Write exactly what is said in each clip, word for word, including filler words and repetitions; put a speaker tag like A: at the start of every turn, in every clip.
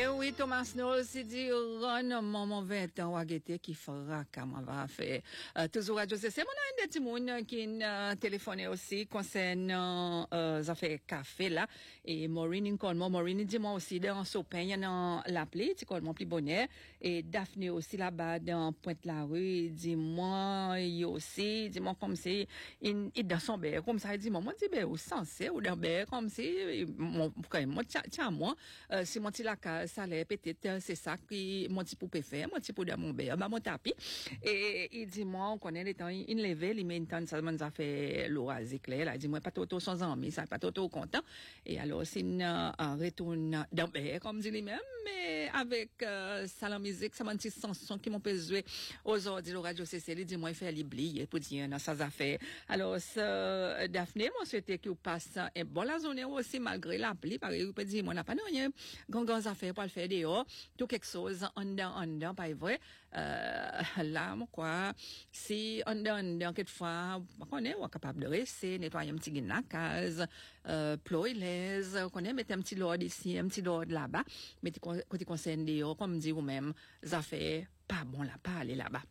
A: oui, Thomas Knowles, c'est dit, Ron, mon mauvais temps, Wagete, qui fera, comment va faire. Euh, toujours Radio C C, mon a un petit monde qui euh, téléphoné aussi concernant, euh, ça fait café, là. Et Maureen, encore, Maureen, dit-moi aussi, dans son pain, il y a l'appelé, tu connais mon plus bonheur. Et Daphné aussi, là-bas, dans Pointe-la-Rue, dis-moi, il aussi, dis-moi, comme c'est, il, il dans son beurre, comme ça, il dit, moi, moi, dis, ben, au sens, ou dans beurre, comme c'est, mon, quand même, moi, tiens, tiens, moi, euh, si mon petit lac, ça l'est, peut-être, c'est ça qui, mon petit poupée fait, mon petit poupée de mon beurre, bah, mon tapis. Et, il dit, moi, on connaît les temps, il lève, il met une tonne, ça, ça fait l'oasis clair, là, il dit, moi, pas tout sans amis, ça, pas tout content. Et alors, c'est une, euh, un retourne dans beurre, comme dit lui-même, mais avec, euh, ça, la musique, ça m'a un petit chanson qui m'ont pesé aujourd'hui, le Radio C C, il dit, moi, il fait l'oublier, pour dire, non, ça, ça fait. Alors, ce, Daphné, moi, souhaite qu'il passe un bon la journée aussi, malgré l'appli, par exemple, il peut dire, moi, n'a pas de rien, grand, grand affaire pour le faire dehors, tout quelque chose, en dedans, en dedans, pas vrai, euh, là, moi, quoi, si, en dedans, en dedans, quelquefois, on est, on est capable de rester, nettoyer un petit guin la case, euh, ployer les, on est, mettre un petit lord ici, un petit lord là-bas, mais côté concerne dehors, comme dit vous-même, ça fait pas bon là, pas aller là-bas.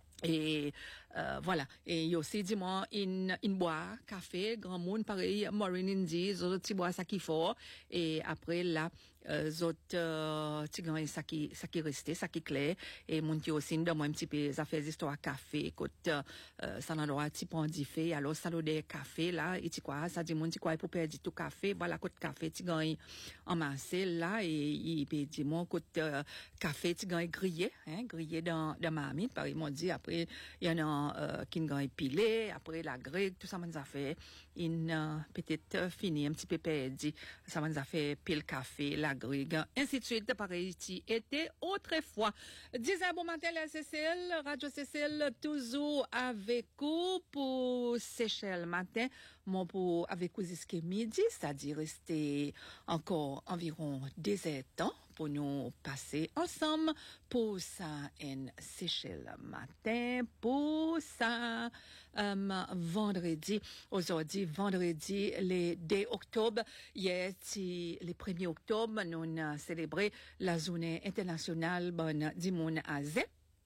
A: Et euh, voilà, et il y a aussi dis-moi une une bois café grand monde pareil Maureen Indy autres petits bois ça qui faut et après là euh, autres euh, petit grand ça qui ça qui restait ça qui clair et mon qui aussi dans moi un petit peu ça fait histoire café écoute euh, ça n'en doit petit pandi fait alors ça des café là et tu quoi ça dit mon petit quoi pour perdre tout café voilà côté café petit grand en masse là et il peut dire mon côté euh, café petit grand grillé hein grillé dans dans ma mine pareil mon dit après il y en a euh, qui ont épilé après la grecque tout ça m'a fait une euh, peut-être euh, fini un petit peu perdu ça m'a fait pile café la grecque ainsi de suite pareil qui était autrefois dix heures bon matin la C C L Radio C C L toujours avec vous pour Seychelles matin mon pour avec vous jusqu'à midi c'est-à-dire rester encore environ deux heures temps pour nous passer ensemble pour ça en Seychelles matin pour ça euh, vendredi aujourd'hui vendredi le deux octobre hier le premier octobre nous avons célébré la journée internationale bonne du monde à Z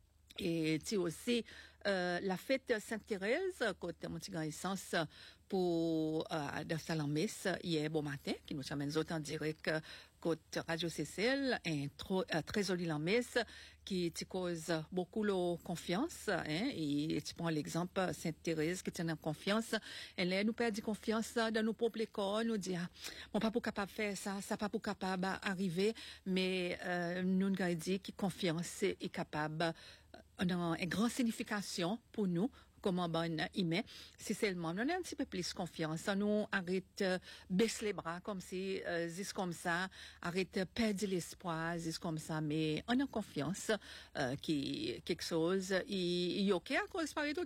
A: et tu aussi euh, la fête Sainte-Thérèse côté mon petit grand essence pour euh, de Salamès hier bon matin qui nous amène autant en direct côté Radio C C L un trop euh, très joli lamès qui te cause beaucoup de confiance hein et tu prends l'exemple Sainte-Thérèse qui tient en confiance elle est nous perd confiance dans nos propres corps nous dit ah, bon pas pour capable faire ça ça pas pour capable arriver mais euh, nous nous dit que confiance est capable dans une grande signification pour nous comme un bon email si seulement nous on a un petit peu plus confiance nous arrête euh, baisse les bras comme si euh, c'est comme ça arrête perdre l'espoir c'est comme ça mais on a confiance euh, qui quelque chose il y a OK à cause par